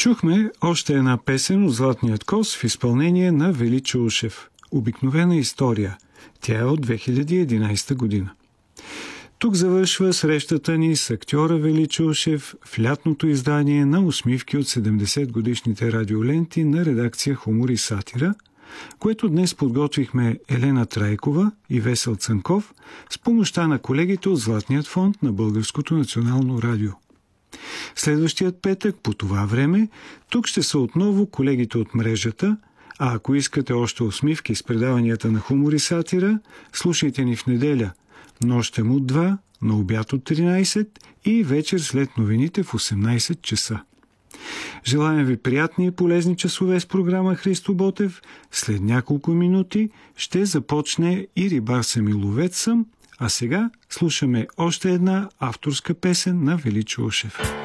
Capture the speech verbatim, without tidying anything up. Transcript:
Чухме още една песен от Златният коз в изпълнение на Величо Ушев. Обикновена история. Тя е от две хиляди и единадесета година. Тук завършва срещата ни с актьора Величо Ушев в лятното издание на усмивки от седемдесет годишните радиоленти на редакция Хумор и сатира, което днес подготвихме Елена Трайкова и Весел Цанков с помощта на колегите от Златният фонд на Българското национално радио. Следващият петък по това време тук ще са отново колегите от мрежата, а ако искате още усмивки с предаванията на Хумор и сатира, слушайте ни в неделя, нощем от два, на обяд от тринадесет и вечер след новините в осемнадесет часа. Желаем ви приятни и полезни часове с програма Христо Ботев. След няколко минути ще започне И рибар съм и ловец съм, а сега слушаме още една авторска песен на Величо Ушев.